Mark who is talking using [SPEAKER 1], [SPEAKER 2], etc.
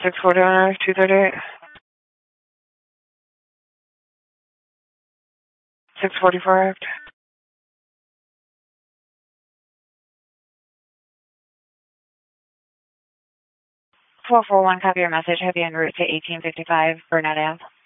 [SPEAKER 1] 641, 238. 644. 441, copy your message. Have you en route to 1855 Burnett Ave.